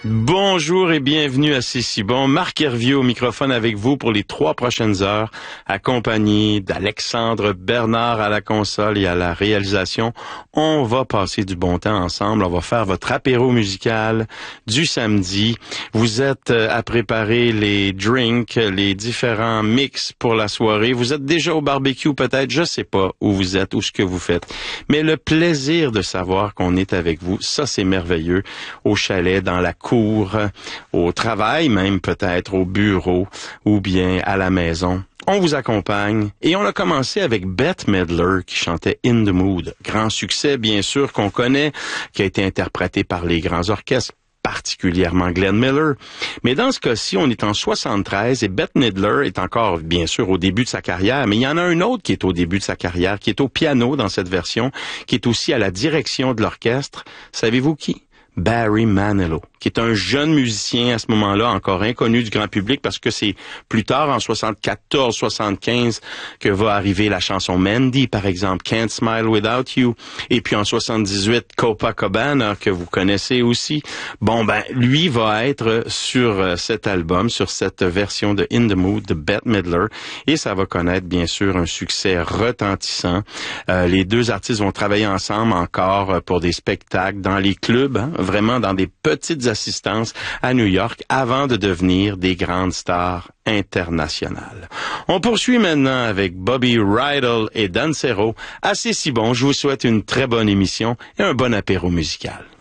Bonjour et bienvenue à C'est si bon. Marc Hervieux au microphone avec vous pour les 3 prochaines heures, accompagné d'Alexandre Bernard à la console et à la réalisation. On va passer du bon temps ensemble. On va faire votre apéro musical du samedi. Vous êtes à préparer les drinks, les différents mix pour la soirée. Vous êtes déjà au barbecue peut-être, je sais pas où vous êtes ou ce que vous faites. Mais le plaisir de savoir qu'on est avec vous, ça c'est merveilleux. Au chalet, dans la cour, au travail même peut-être, au bureau ou bien à la maison. On vous accompagne et on a commencé avec Bette Midler qui chantait In the Mood. Grand succès bien sûr qu'on connaît, qui a été interprété par les grands orchestres, particulièrement Glenn Miller. Mais dans ce cas-ci, on est en 73 et Bette Midler est encore, bien sûr, au début de sa carrière, mais il y en a un autre qui est au début de sa carrière, qui est au piano dans cette version, qui est aussi à la direction de l'orchestre. Savez-vous qui? Barry Manilow, qui est un jeune musicien à ce moment-là, encore inconnu du grand public parce que c'est plus tard, en 74-75, que va arriver la chanson Mandy, par exemple, Can't Smile Without You, et puis en 78, Copacabana, que vous connaissez aussi. Bon, ben, lui va être sur cet album, sur cette version de In the Mood de Bette Midler, et ça va connaître, bien sûr, un succès retentissant. Les deux artistes vont travailler ensemble encore pour des spectacles dans les clubs, hein, vraiment dans des petites assistances à New York avant de devenir des grandes stars internationales. On poursuit maintenant avec Bobby Rydell et Dancero. Assez si bon, je vous souhaite une très bonne émission et un bon apéro musical.